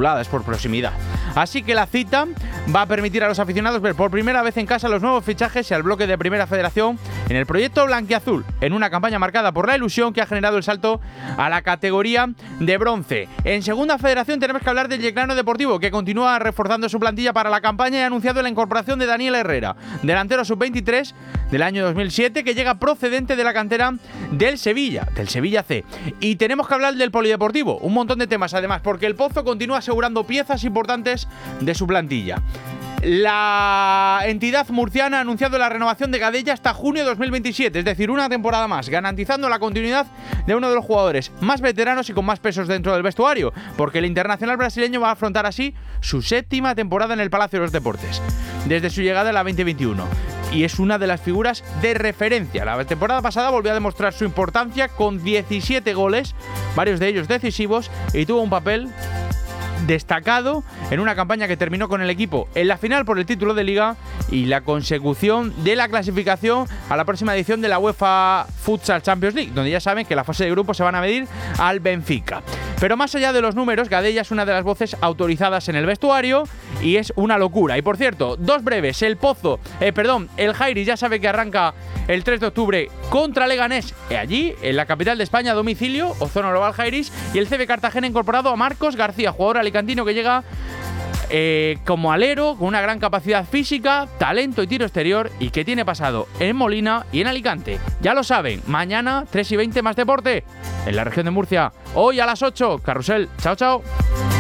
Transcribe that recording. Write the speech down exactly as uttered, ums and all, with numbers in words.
inmaculada, es por proximidad. Así que la cita va a permitir a los aficionados ver por primera vez en casa los nuevos fichajes y al bloque de Primera Federación en el proyecto blanquiazul, en una campaña marcada por la ilusión que ha generado el salto a la categoría de bronce. En Segunda Federación tenemos que hablar del Yeclano Deportivo, que continúa reforzando su plantilla para la campaña y ha anunciado la incorporación de Daniel Herrera, delantero sub veintitrés del año dos mil siete, que llega procedente de la cantera del Sevilla, del Sevilla C. Y tenemos que hablar del Polideportivo, un montón de temas además, porque el Pozo continúa asegurando piezas importantes de su plantilla. La entidad murciana ha anunciado la renovación de Gadella hasta junio de dos mil veintisiete, es decir, una temporada más, garantizando la continuidad de uno de los jugadores más veteranos y con más pesos dentro del vestuario, porque el internacional brasileño va a afrontar así su séptima temporada en el Palacio de los Deportes, desde su llegada en la veinte veintiuno. Y es una de las figuras de referencia. La temporada pasada volvió a demostrar su importancia con diecisiete goles, varios de ellos decisivos, y tuvo un papel destacado en una campaña que terminó con el equipo en la final por el título de Liga y la consecución de la clasificación a la próxima edición de la UEFA Futsal Champions League, donde ya saben que la fase de grupos se van a medir al Benfica. Pero más allá de los números, Gadella es una de las voces autorizadas en el vestuario y es una locura. Y por cierto, dos breves, el Pozo, eh, perdón, el Jairis ya sabe que arranca el tres de octubre contra Leganés, eh, allí en la capital de España a domicilio, Ozona Global Jairis, y el C B Cartagena ha incorporado a Marcos García, jugador alicantino que llega eh, como alero, con una gran capacidad física, talento y tiro exterior, y que tiene pasado en Molina y en Alicante. Ya lo saben, mañana tres y veinte más deporte en la región de Murcia. Hoy a las ocho, Carrusel. Chao, chao.